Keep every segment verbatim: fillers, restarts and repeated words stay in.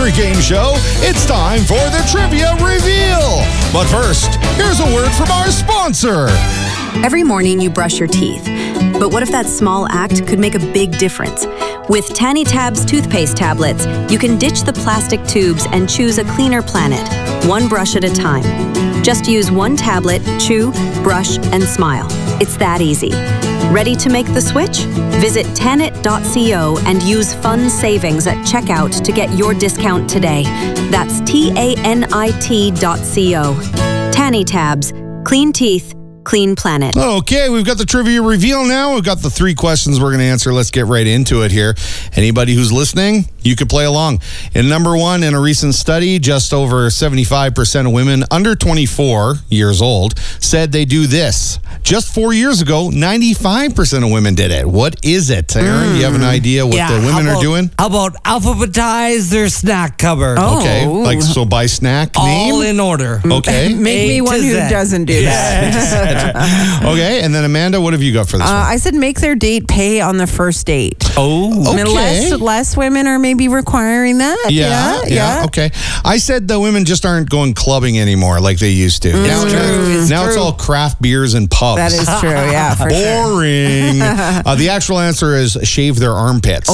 every game show, it's time for the Trivia Reveal. But first, here's a word from our sponsor. Every morning you brush your teeth. But what if that small act could make a big difference? With Tanny Tabs toothpaste tablets, you can ditch the plastic tubes and choose a cleaner planet, one brush at a time. Just use one tablet, chew, brush, and smile. It's that easy. Ready to make the switch? Visit tanit dot co and use fun savings at checkout to get your discount today. That's T A N I T dot co. Tanny Tabs. Clean teeth. Clean planet. Okay, we've got the Trivia Reveal now. We've got the three questions we're going to answer. Let's get right into it here. Anybody who's listening, you can play along. In number one, in a recent study, just over seventy-five percent of women under twenty-four years old said they do this. Just four years ago, ninety-five percent of women did it. What is it, Aaron? Mm. You have an idea what yeah, the women about, are doing? How about alphabetize their snack cupboard? Oh. Okay, like so by snack name? All in order. Okay. Make A me one to who Z. doesn't do that. Okay, and then Amanda, what have you got for this Uh, one? I said make their date pay on the first date. Oh. I mean, Okay. less, less women are maybe requiring that. Yeah, Yeah, yeah, okay. I said the women just aren't going clubbing anymore like they used to. now true, it's now it's true. all craft beers and pubs. That is true, yeah, for sure. Boring. uh, the actual answer is shave their armpits.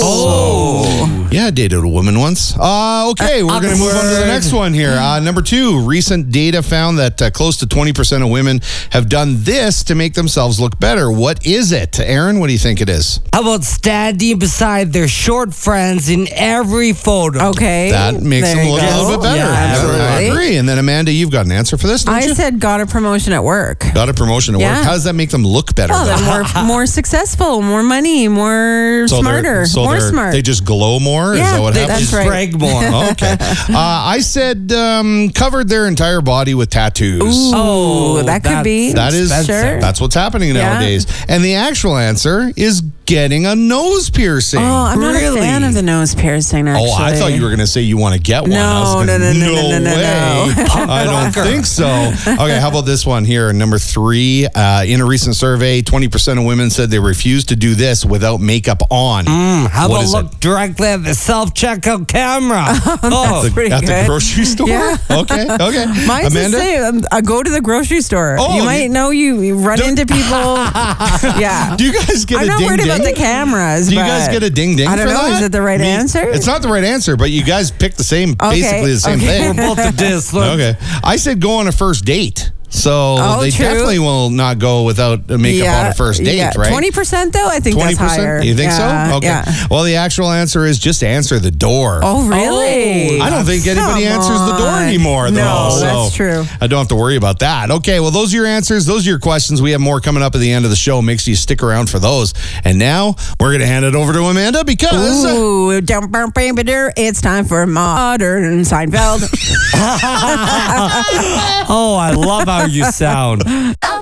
Oh. Yeah, I dated a woman once. Uh, okay, we're going to move on to the next one here. Uh, number two, recent data found that uh, close to twenty percent of women have done this to make themselves look better. What is it? Aaron, what do you think it is? How about standing beside their short friends in every photo? Okay. That makes there them you look a go. little bit better. Yeah, I absolutely. agree. And then Amanda, you've got an answer for this, don't I you? said got a promotion at work. Got a promotion at Yeah. work. How does that make them look better? Oh, though? they're more more successful, more money, more So they're- smarter, so more they're- smart. They just glow more? Is Yeah, that what they- happens? that's right. Brag more. Okay. Uh, I said um, covered their entire body with tattoos. Ooh, Oh, that could that's be. That is Sure. that's what's happening Yeah. nowadays. And the actual answer is getting a nose piercing. Oh, I'm not Really? a fan of the nose piercing, actually. Oh, I thought you were going to say you want to get one. No, I was gonna, no, no, no, no, no, no, way. no. I don't think so. Okay, how about this one here? Number three, uh, in a recent survey, twenty percent of women said they refused to do this without makeup on. Mm, how What about is look it? directly at the self-checkout camera? oh, The- pretty at the good. grocery store? Yeah. Okay, okay. Mine's Amanda? the same. Um, I go to the grocery store. Oh, you you- might know you, you run Don't- into people. Yeah. Do you guys get I'm a not ding worried ding? about the cameras. Do you but guys get a ding ding I don't for know. that? Is it the right Me- answer? It's not the right answer, but you guys picked the same, Okay, basically the same okay. thing. we're both a Dizzler. Okay. I said go on a first date. So Oh, they true. definitely will not go without a makeup on a first date, yeah. right? twenty percent though? I think twenty that's higher. percent? You think Yeah, so? Okay. Yeah. Well, the actual answer is just answer the door. Oh, really? I don't think anybody Come answers the door on. anymore, though. No, so that's true. I don't have to worry about that. Okay, well, those are your answers. Those are your questions. We have more coming up at the end of the show. Make sure you stick around for those. And now we're going to hand it over to Amanda because... Ooh, dum, bum, bam, ba, der. It's time for Modern Seinfeld. Oh, I love how you sound.